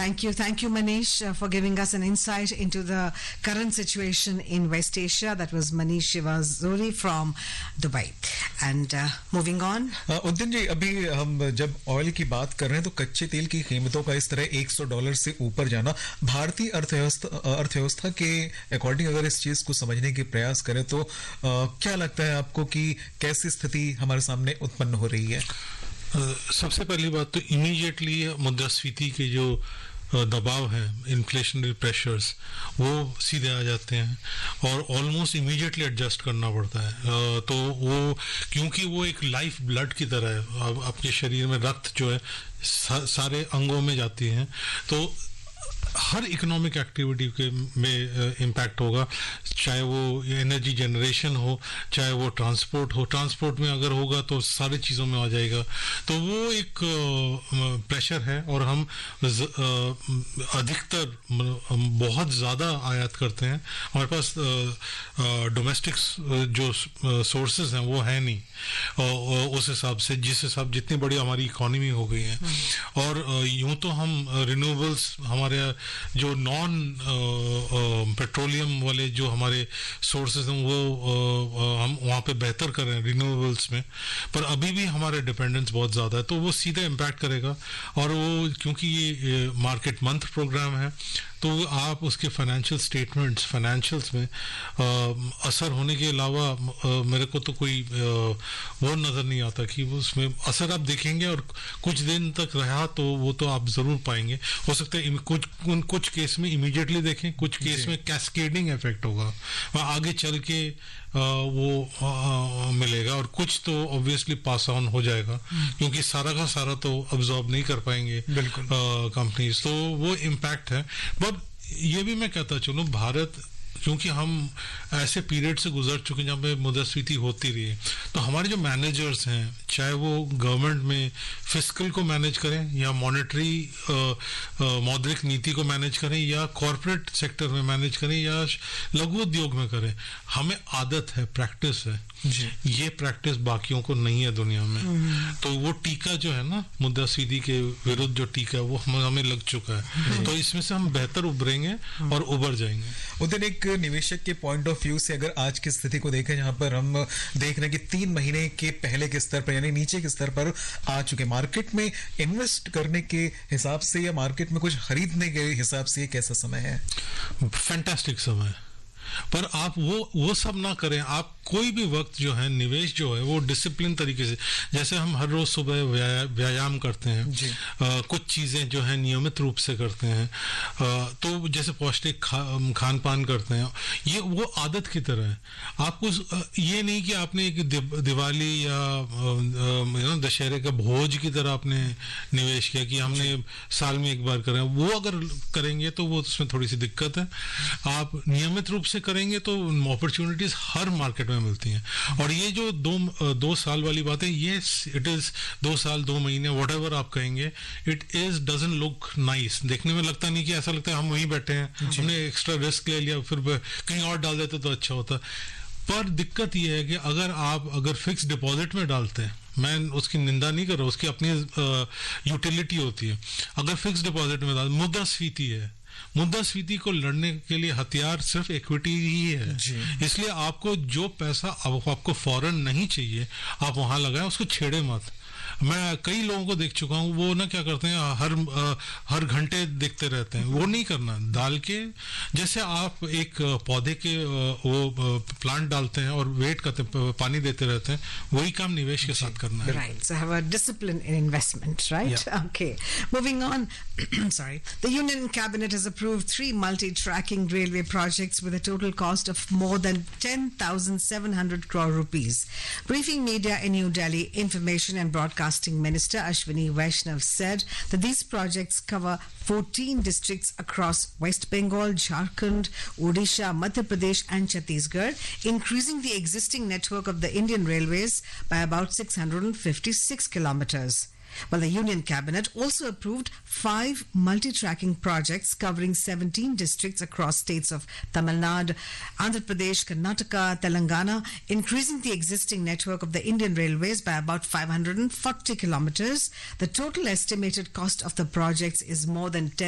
Thank you, Manish, for giving us an insight into the current situation in West Asia. That was Manish Shivazuri from Dubai. And moving on. Uddin जी, अभी हम जब oil की बात कर रहे हैं तो कच्चे तेल की कीमतों का इस तरह $100 से ऊपर जाना भारतीय अर्थव्यवस्था के अकॉर्डिंग अगर इस चीज को समझने के प्रयास करें तो क्या लगता है आपको कि कैसी स्थिति हमारे सामने उत्पन्न हो रही है? सबसे पहली बात तो इमीडिएटली मुद्रास्फीति के जो दबाव है, इन्फ्लेशनरी प्रेशर्स, वो सीधे आ जाते हैं और ऑलमोस्ट इमीडिएटली एडजस्ट करना पड़ता है। तो वो क्योंकि वो एक लाइफ ब्लड की तरह है, आपके शरीर में रक्त जो है सारे अंगों में जाती है, तो हर इकोनॉमिक एक्टिविटी के में इम्पैक्ट होगा, चाहे वो एनर्जी जनरेशन हो, चाहे वो ट्रांसपोर्ट में अगर होगा तो सारी चीज़ों में आ जाएगा। तो वो एक प्रेशर है और हम अधिकतर बहुत ज़्यादा आयात करते हैं, हमारे पास डोमेस्टिक जो सोर्सेज हैं वो है नहीं, और उस हिसाब से जितनी बड़ी हमारी इकोनॉमी हो गई है। और यूं तो हम रिन्यूएबल्स, हमारे जो नॉन पेट्रोलियम वाले जो हमारे सोर्सेज हैं वो हम वहाँ पे बेहतर कर रहे हैं रिन्यूएबल्स में, पर अभी भी हमारे डिपेंडेंस बहुत ज़्यादा है, तो वो सीधे इम्पैक्ट करेगा। और वो क्योंकि ये मार्केट मंथ प्रोग्राम है तो आप उसके फाइनेंशियल्स में असर होने के अलावा मेरे को तो कोई वो नज़र नहीं आता कि उसमें असर आप देखेंगे, और कुछ दिन तक रहा तो वो तो आप ज़रूर पाएंगे। हो सकता है कुछ केस में इमीडिएटली देखें, कुछ केस में कैस्केडिंग इफेक्ट होगा, वहाँ आगे चल के वो मिलेगा, और कुछ तो ऑब्वियसली पास ऑन हो जाएगा क्योंकि सारा का सारा तो अब्जॉर्ब नहीं कर पाएंगे कंपनीज, तो वो इम्पैक्ट है। बट ये भी मैं कहता चलूँ, भारत क्योंकि हम ऐसे पीरियड से गुजर चुके हैं जहाँ पे मुद्रास्फीति होती रही है, तो हमारे जो मैनेजर्स हैं, चाहे वो गवर्नमेंट में फिस्कल को मैनेज करें या मौद्रिक नीति को मैनेज करें या कॉरपोरेट सेक्टर में मैनेज करें या लघु उद्योग में करें, हमें आदत है, प्रैक्टिस है जी। ये प्रैक्टिस बाकियों को नहीं है दुनिया में। तो वो टीका जो है ना, मुद्रास्फीति के विरुद्ध जो टीका है वो हमें लग चुका है, तो इसमें से हम बेहतर उभरेंगे और उभर जाएंगे। उधर एक निवेशक के पॉइंट ऑफ व्यू से अगर आज की स्थिति को देखें, जहां पर हम देख रहे हैं कि 3 महीने के पहले के स्तर पर यानी नीचे के स्तर पर आ चुके, मार्केट में इन्वेस्ट करने के हिसाब से या मार्केट में कुछ खरीदने के हिसाब से कैसा समय है? फैंटास्टिक समय है, पर आप वो सब ना करें। आप कोई भी वक्त जो है निवेश जो है वो डिसिप्लिन तरीके से, जैसे हम हर रोज सुबह व्यायाम करते हैं, कुछ चीजें जो है नियमित रूप से करते हैं, तो जैसे पौष्टिक खान पान करते हैं, ये वो आदत की तरह है। आपको ये नहीं कि आपने एक दिवाली या दशहरे का भोज की तरह आपने निवेश किया कि हमने साल में एक बार करें, वो अगर करेंगे तो वो उसमें थोड़ी सी दिक्कत है। आप नियमित रूप से करेंगे तो अपॉर्चुनिटीज हर मार्केट में मिलती हैं। और ये जो दो साल वाली बात है, ये इट इज 2 साल 2 महीने व्हाटएवर आप कहेंगे, it is doesn't look nice. देखने में लगता नहीं, कि ऐसा लगता है हम वहीं बैठे हैं, हमने एक्स्ट्रा रिस्क ले लिया, फिर कहीं और डाल देते तो अच्छा होता। पर दिक्कत ये है कि अगर फिक्स डिपॉजिट में डालते हैं, मैं उसकी निंदा नहीं कर रहा, उसकी अपनी यूटिलिटी होती है। अगर फिक्स डिपॉजिट में मुद्रास्फीति है, मुद्रास्फीति को लड़ने के लिए हथियार सिर्फ इक्विटी ही है, इसलिए आपको जो पैसा आपको फौरन नहीं चाहिए आप वहां लगाएं, उसको छेड़े मत। मैं कई लोगों को देख चुका हूँ, वो ना क्या करते हैं, हर घंटे देखते रहते हैं, वो नहीं करना। डाल के जैसे आप एक पौधे के वो प्लांट डालते हैं और वेट करते हैं, पानी देते रहते हैं, वही काम निवेश के साथ करना है। Right, so have a discipline in investment, right? Yeah. Okay. Moving on, sorry. The Union Cabinet has approved 3 multi-tracking railway projects with a total cost of more than 10,700 crore rupees. Briefing media in New Delhi, Information and Broadcasting Minister Ashwini Vaishnav said that these projects cover 14 districts across West Bengal, Jharkhand, Odisha, Madhya Pradesh and Chhattisgarh, increasing the existing network of the Indian Railways by about 656 kilometers. Well, the Union Cabinet also approved 5 multi-tracking projects covering 17 districts across states of Tamil Nadu, Andhra Pradesh, Karnataka, Telangana, increasing the existing network of the Indian Railways by about 540 kilometers. The total estimated cost of the projects is more than